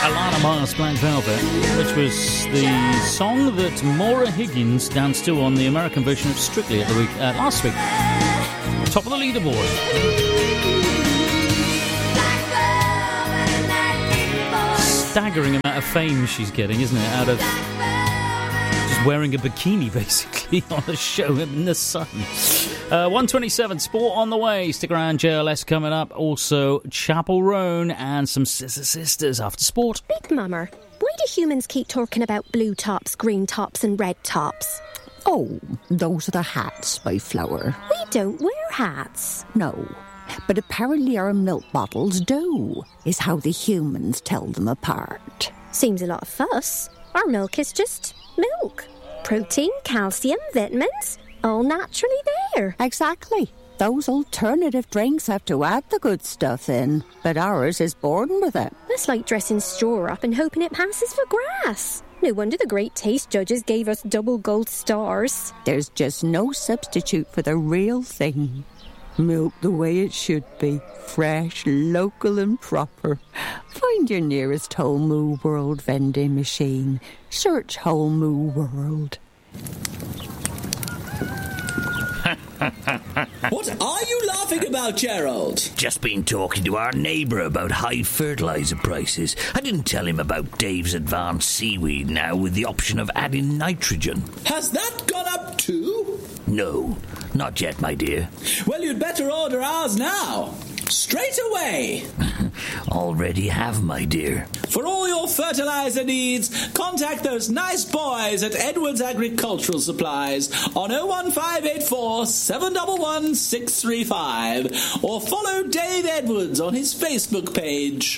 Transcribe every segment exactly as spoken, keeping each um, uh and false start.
Alana Miles, Black Velvet, which was the song that Maura Higgins danced to on the American version of Strictly at the week uh, last week. Top of the leaderboard. Staggering amount of fame she's getting, isn't it? Out of just wearing a bikini, basically, on a show in the sun. Uh, one twenty-seven, sport on the way. Stick around, J L S coming up. Also, Chapel Roan and some Scissor Sisters after sport. Big Mummer, why do humans keep talking about blue tops, green tops and red tops? Oh, those are the hats by Flower. We don't wear hats. No, but apparently our milk bottles do, is how the humans tell them apart. Seems a lot of fuss. Our milk is just milk. Protein, calcium, vitamins, all naturally there. Exactly. Those alternative drinks have to add the good stuff in, but ours is born with it. That's like dressing straw up and hoping it passes for grass. No wonder the great taste judges gave us double gold stars. There's just no substitute for the real thing. Milk the way it should be. Fresh, local and proper. Find your nearest Whole Moo World vending machine. Search Whole Moo World. What are you laughing about, Gerald? Just been talking to our neighbour about high fertiliser prices. I didn't tell him about Dave's advanced seaweed now with the option of adding nitrogen. Has that gone up too? No, not yet, my dear. Well, you'd better order ours now. Straight away. Already have, my dear. For all your fertiliser needs, contact those nice boys at Edwards Agricultural Supplies on oh one five eight four, seven one one, six three five or follow Dave Edwards on his Facebook page.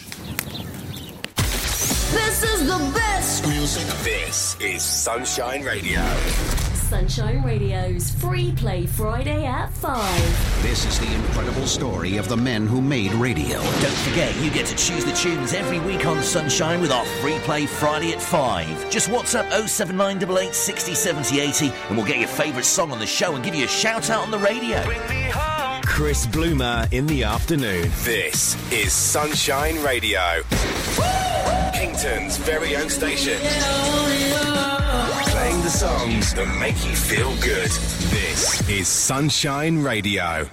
This is the best music. This is Sunshine Radio. Sunshine Radio's Free Play Friday at five. This is the incredible story of the men who made radio. Don't forget, you get to choose the tunes every week on Sunshine with our Free Play Friday at five. Just WhatsApp oh seven nine eight eight, six oh seven oh eight oh and we'll get your favourite song on the show and give you a shout out on the radio. Bring me home. Chris Bloomer in the afternoon. This is Sunshine Radio. Kington's very own station. Playing the songs that make you feel good. This is Sunshine Radio.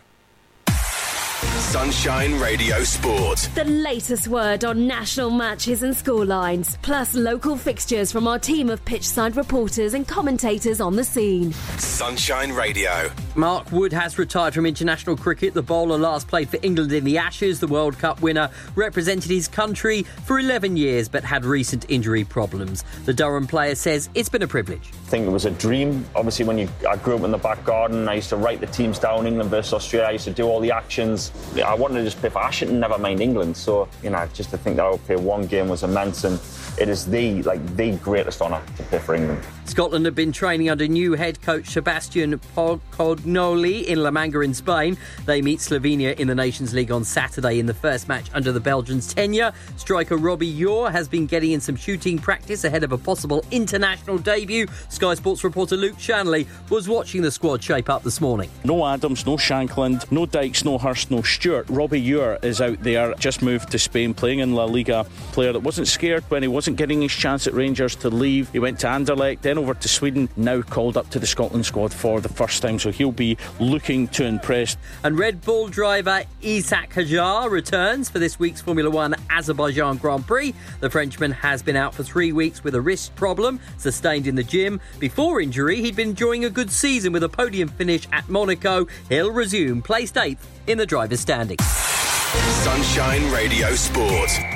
Sunshine Radio Sport. The latest word on national matches and scorelines, plus local fixtures from our team of pitchside reporters and commentators on the scene. Sunshine Radio. Mark Wood has retired from international cricket. The bowler last played for England in the Ashes. The World Cup winner represented his country for eleven years but had recent injury problems. The Durham player says it's been a privilege. I think it was a dream. Obviously, when you I grew up in the back garden, I used to write the teams down, England versus Australia. I used to do all the actions. I wanted to just play for Ashton, never mind England. So, you know, just to think that I would play one game was immense, and it is the, like, the greatest honour to play for England. Scotland have been training under new head coach Sebastian Pocognoli in La Manga in Spain. They meet Slovenia in the Nations League on Saturday in the first match under the Belgians' tenure. Striker Robbie Ure has been getting in some shooting practice ahead of a possible international debut. Sky Sports reporter Luke Shanley was watching the squad shape up this morning. No Adams, no Shankland, no Dykes, no Hurst, no Stewart. Robbie Ure is out there, just moved to Spain, playing in La Liga. Player that wasn't scared when he wasn't getting his chance at Rangers to leave. He went to Anderlecht, then over to Sweden, now called up to the Scotland squad for the first time, so he'll be looking to impress. And Red Bull driver Isack Hadjar returns for this week's Formula One Azerbaijan Grand Prix. The Frenchman has been out for three weeks with a wrist problem sustained in the gym. Before injury, he'd been enjoying a good season with a podium finish at Monaco. He'll resume placed eighth in the driver's standings. Sunshine Radio Sport.